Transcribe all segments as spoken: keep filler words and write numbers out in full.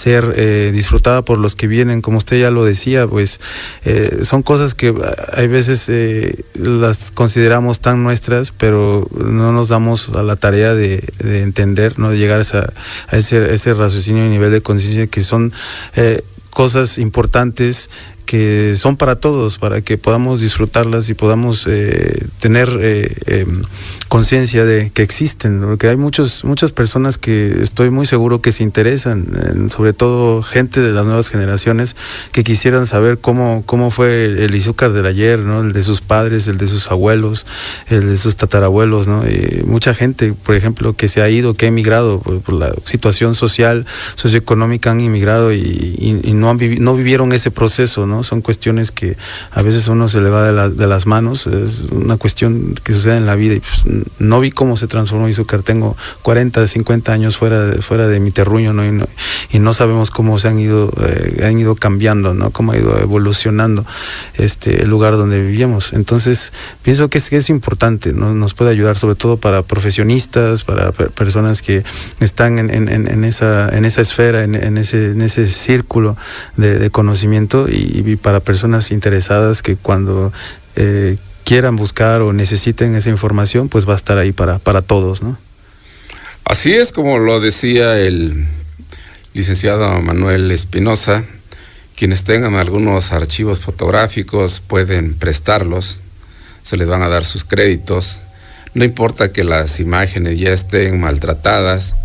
ser eh, disfrutada por los que vienen, como usted ya lo decía, pues eh, son cosas que hay veces eh, las consideramos tan nuestras, pero no nos damos a la tarea de, de entender, ¿no? De llegar a, esa, a ese, ese raciocinio y nivel de conciencia que son eh, cosas importantes que son para todos, para que podamos disfrutarlas y podamos eh, tener eh, eh, conciencia de que existen, porque hay muchos, muchas personas que estoy muy seguro que se interesan, eh, sobre todo gente de las nuevas generaciones que quisieran saber cómo, cómo fue el Izúcar del ayer, ¿no? El de sus padres, el de sus abuelos, el de sus tatarabuelos, ¿no? Eh, mucha gente, por ejemplo, que se ha ido, que ha emigrado por, por la situación social, socioeconómica, han emigrado y, y, y no, han vivi- no vivieron ese proceso, ¿no? Son cuestiones que a veces uno se le va de, la, de las manos, es una cuestión que sucede en la vida y pues, no vi cómo se transformó Izúcar. Tengo cuarenta, cincuenta años fuera de, fuera de mi terruño, ¿no? Y, no, y no sabemos cómo se han ido, eh, han ido cambiando, ¿no? Cómo ha ido evolucionando este el lugar donde vivíamos. Entonces, pienso que es, que es importante, ¿no? Nos puede ayudar sobre todo para profesionistas, para per- personas que están en, en, en, esa, en esa esfera, en, en, ese, en ese círculo de, de conocimiento y, y para personas interesadas que cuando eh, quieran buscar o necesiten esa información, pues va a estar ahí para, para todos, ¿no? Así es, como lo decía el licenciado Manuel Espinosa, quienes tengan algunos archivos fotográficos pueden prestarlos, se les van a dar sus créditos, no importa que las imágenes ya estén maltratadas,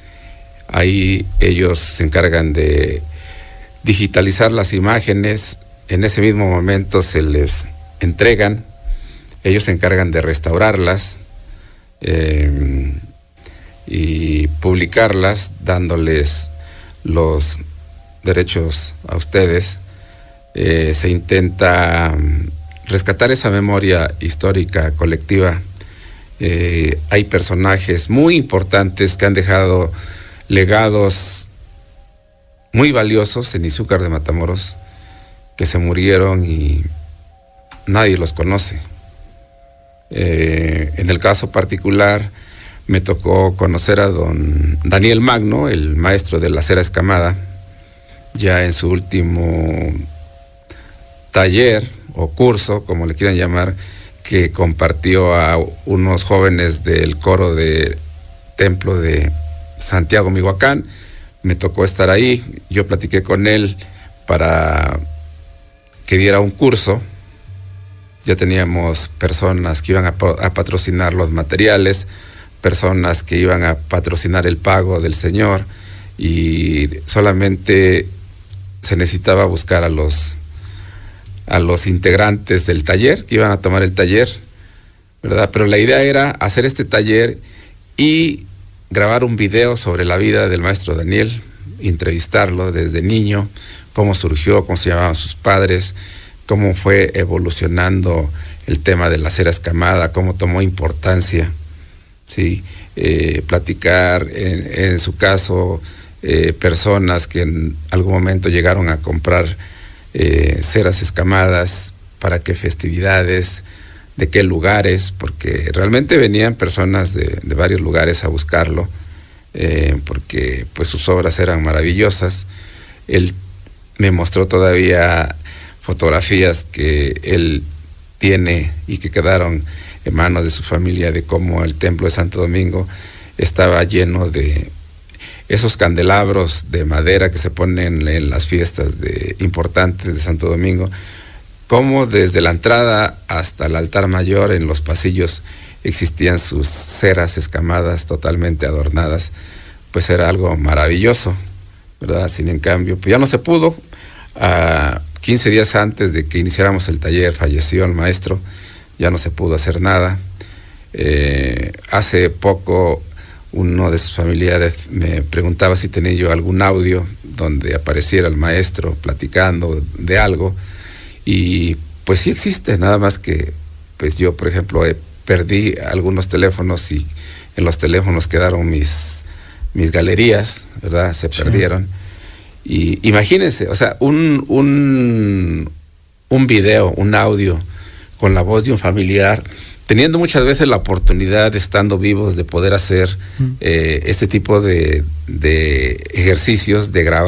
ahí ellos se encargan de digitalizar las imágenes, en ese mismo momento se les entregan, ellos se encargan de restaurarlas eh, y publicarlas, dándoles los derechos a ustedes. Eh, se intenta rescatar esa memoria histórica colectiva. Eh, hay personajes muy importantes que han dejado legados muy valiosos en Izúcar de Matamoros, que se murieron y nadie los conoce. Eh, en el caso particular, me tocó conocer a don Daniel Magno, el maestro de la cera escamada, ya en su último taller o curso, como le quieran llamar, que compartió a unos jóvenes del coro de Templo de Santiago, Mihuacán. Me tocó estar ahí, yo platiqué con él para que diera un curso. Ya teníamos personas que iban a, a patrocinar los materiales, personas que iban a patrocinar el pago del señor, y solamente se necesitaba buscar a los a los integrantes del taller que iban a tomar el taller, ¿verdad? Pero la idea era hacer este taller y grabar un video sobre la vida del maestro Daniel, entrevistarlo desde niño, cómo surgió, cómo se llamaban sus padres, cómo fue evolucionando el tema de la cera escamada, cómo tomó importancia, ¿sí? Eh, platicar en, en su caso eh, personas que en algún momento llegaron a comprar eh, ceras escamadas, para qué festividades, de qué lugares, porque realmente venían personas de, de varios lugares a buscarlo, eh, porque pues sus obras eran maravillosas. Él me mostró todavía fotografías que él tiene y que quedaron en manos de su familia, de cómo el templo de Santo Domingo estaba lleno de esos candelabros de madera que se ponen en las fiestas de, importantes de Santo Domingo, cómo desde la entrada hasta el altar mayor en los pasillos existían sus ceras escamadas totalmente adornadas. Pues era algo maravilloso, ¿verdad? Sin en cambio, pues ya no se pudo. A quince días antes de que iniciáramos el taller falleció el maestro, ya no se pudo hacer nada. Eh, hace poco uno de sus familiares me preguntaba si tenía yo algún audio donde apareciera el maestro platicando de algo, y pues sí existe, nada más que pues yo, por ejemplo, eh, perdí algunos teléfonos y en los teléfonos quedaron mis, mis galerías, ¿verdad? Se sí. perdieron. Y imagínense, o sea, un, un, un video, un audio con la voz de un familiar, teniendo muchas veces la oportunidad, estando vivos, de poder hacer mm. eh, este tipo de, de ejercicios, de grabar